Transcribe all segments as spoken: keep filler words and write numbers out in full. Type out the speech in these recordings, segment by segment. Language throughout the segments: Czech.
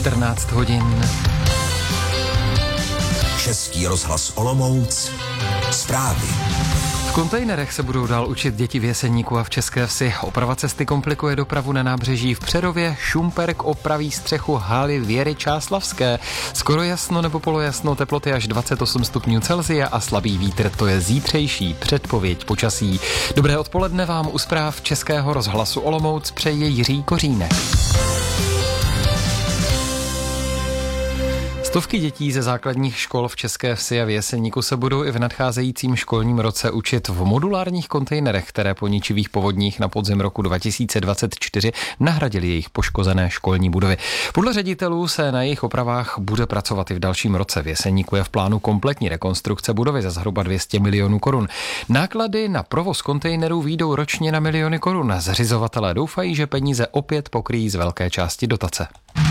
čtrnáct hodin. Český rozhlas Olomouc. Zprávy. V kontejnerech se budou dál učit děti v Jeseníku a v České Vsi. Oprava cesty komplikuje dopravu na nábřeží v Přerově. Šumperk opraví střechu haly Věry Čáslavské. Skoro jasno nebo polojasno, teploty až dvacet osm stupňů Celsia a slabý vítr. To je zítřejší předpověď počasí. Dobré odpoledne vám u zpráv Českého rozhlasu Olomouc přeje Jiří Kořínek. Stovky dětí ze základních škol v České Vsi a v Jeseníku se budou i v nadcházejícím školním roce učit v modulárních kontejnerech, které po ničivých povodních na podzim roku dva tisíce dvacet čtyři nahradily jejich poškozené školní budovy. Podle ředitelů se na jejich opravách bude pracovat i v dalším roce. V Jeseníku je v plánu kompletní rekonstrukce budovy za zhruba dvě stě milionů korun. Náklady na provoz kontejnerů výjdou ročně na miliony korun. Zřizovatelé doufají, že peníze opět pokryjí z velké části dotace.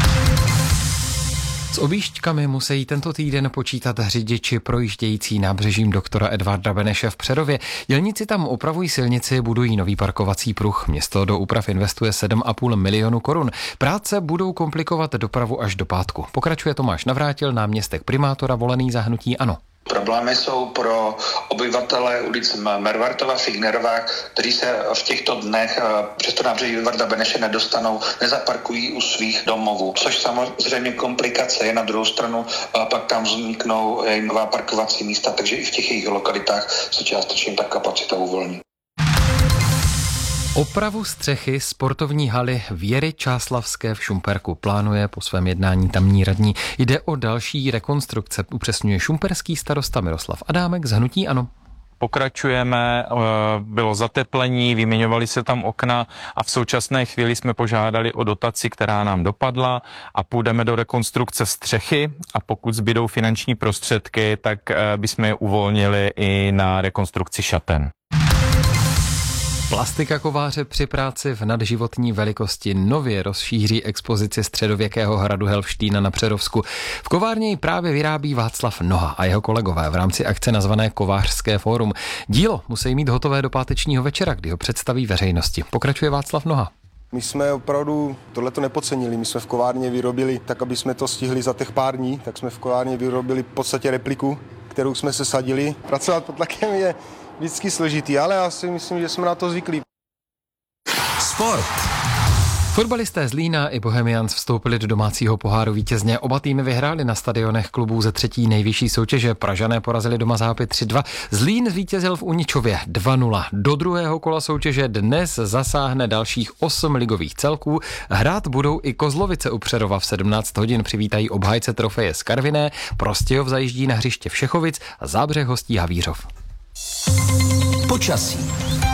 S objížďkami musí tento týden počítat řidiči projíždějící nábřežím doktora Edvarda Beneše v Přerově. Dělníci tam opravují silnici, budují nový parkovací pruh. Město do úprav investuje sedm a půl milionu korun. Práce budou komplikovat dopravu až do pátku. Pokračuje Tomáš Navrátil, náměstek primátora volený za hnutí ANO. Problémy jsou pro obyvatele ulic Mervartova, Fignerová, kteří se v těchto dnech přes to nábřeží Edvarda Beneše nedostanou, nezaparkují u svých domovů, což samozřejmě komplikace je. Na druhou stranu pak tam vzniknou nová parkovací místa, takže i v těch jejich lokalitách se částečně ta kapacita uvolní. Opravu střechy sportovní haly Věry Čáslavské v Šumperku plánuje po svém jednání tamní radní. Jde o další rekonstrukce, upřesňuje šumperský starosta Miroslav Adámek z hnutí ANO. Pokračujeme, bylo zateplení, vyměňovaly se tam okna a v současné chvíli jsme požádali o dotaci, která nám dopadla a půjdeme do rekonstrukce střechy a pokud zbydou finanční prostředky, tak bychom je uvolnili i na rekonstrukci šaten. Plastika kováře při práci v nadživotní velikosti nově rozšíří expozici středověkého hradu Helštýna na Přerovsku. V kovárně ji právě vyrábí Václav Noha a jeho kolegové v rámci akce nazvané Kovářské fórum. Dílo musí mít hotové do pátečního večera, kdy ho představí veřejnosti. Pokračuje Václav Noha. My jsme opravdu tohleto nepodcenili. My jsme v kovárně vyrobili, tak aby jsme to stihli za těch pár dní, tak jsme v kovárně vyrobili v podstatě repliku, kterou jsme se sadili. Pracovat pod tlakem je vždycky složitý, ale já si myslím, že jsme na to zvyklí. Sport. Fotbalisté z Zlína i Bohemians vstoupili do domácího poháru vítězně. Oba týmy vyhráli na stadionech klubů ze třetí nejvyšší soutěže. Pražané porazili doma Zápy tři dva. Zlín zvítězil v Uničově dva nula. Do druhého kola soutěže dnes zasáhne dalších osm ligových celků. Hrát budou i Kozlovice u Přerova v sedmnáct hodin. Přivítají obhájce trofeje z Karviné. Prostějov zajíždí na hřiště Všechovic a Zábřeh hostí Havířov. Počasí.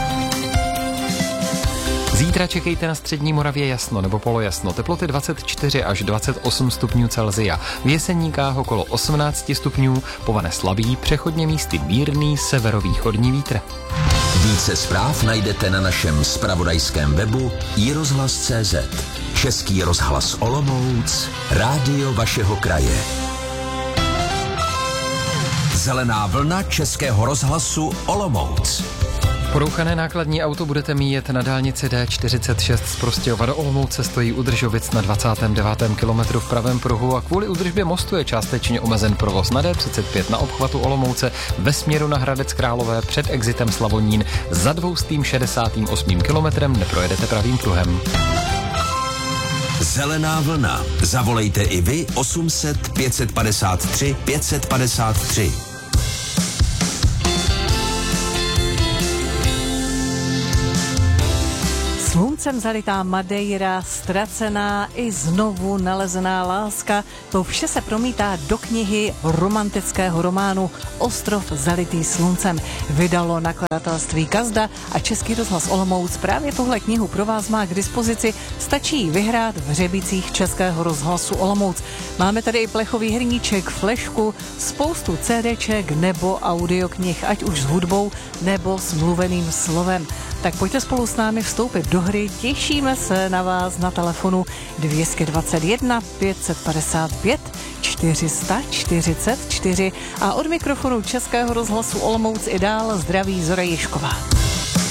Zítra čekejte na střední Moravě jasno nebo polojasno. Teploty dvacet čtyři až dvacet osm stupňů Celsia. V Jeseníkách okolo osmnáct stupňů, povane slabý, přechodně místy mírný severovýchodní vítr. Více zpráv najdete na našem zpravodajském webu i rozhlas tečka cé zet. Český rozhlas Olomouc, rádio vašeho kraje. Zelená vlna Českého rozhlasu Olomouc. Porouchané nákladní auto budete míjet na dálnici D čtyřicet šest z Prostějova do Olomouce, stojí u Držovic na dvacátém devátém kilometru v pravém pruhu a kvůli údržbě mostu je částečně omezen provoz na D třicet pět na obchvatu Olomouce ve směru na Hradec Králové před exitem Slavonín. Za dvoustým šedesátým osmým kilometrem neprojedete pravým pruhem. Zelená vlna. Zavolejte i vy osm set pět set padesát tři pět set padesát tři. Sluncem zalitá Madeira, ztracená i znovu nalezená láska, to vše se promítá do knihy romantického románu Ostrov zalitý sluncem. Vydalo nakladatelství Kazda a Český rozhlas Olomouc právě tuhle knihu pro vás má k dispozici, stačí vyhrát v hřebících Českého rozhlasu Olomouc. Máme tady i plechový hrníček, flešku, spoustu CDček nebo audioknih, ať už s hudbou nebo s mluveným slovem. Tak pojďte spolu s námi vstoupit do hry, těšíme se na vás na telefonu dvě stě dvacet jedna pět set padesát pět čtyři sta čtyřicet čtyři a od mikrofonu Českého rozhlasu Olomouc i dál zdraví Zora Jišková.